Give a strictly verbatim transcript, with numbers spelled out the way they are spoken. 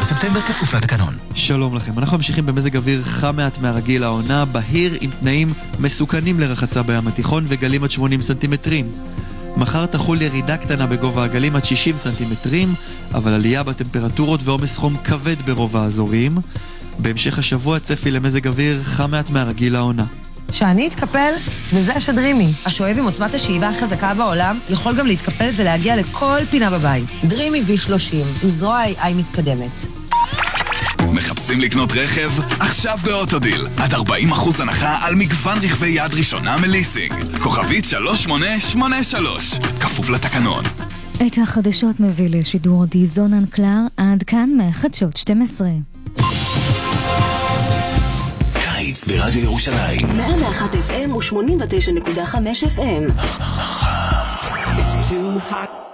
בספטמבר כפוף לתקנון. שלום לכם, אנחנו ממשיכים במזג אוויר חם מעט מהרגיל העונה, בהיר עם תנאים מסוכנים לרחצה בים התיכון וגלים עד שמונים סנטימטרים. מחר תחול ירידה קטנה בגובה הגלים עד שישים סנטימטרים, אבל עלייה בטמפרטורות ועומס חום כבד ברוב האזורים. בהמשך השבוע צפי למזג אוויר חם מעט מהרגיל העונה. שאני אתקפל, וזה השדרימי. השואב עם עוצמת השאיבה החזקה בעולם יכול גם להתקפל ולהגיע לכל פינה בבית. דרימי וי שלושים, עם זרוע איי איי מתקדמת. מחפשים לקנות רכב? עכשיו באוטודיל. עד ארבעים אחוז הנחה על מגוון רכבי יד ראשונה מליסינג. כוכבית שלוש שמונה שמונה שלוש. כפוף לתקנון. את החדשות מביא לשידור דיזון אנקלר, עד כאן מהחדשות שתים עשרה. קיץ ברדיו ירושלים. מאה ואחת אף אם ו-שמונים ותשע נקודה חמש אף אם. It's too hot.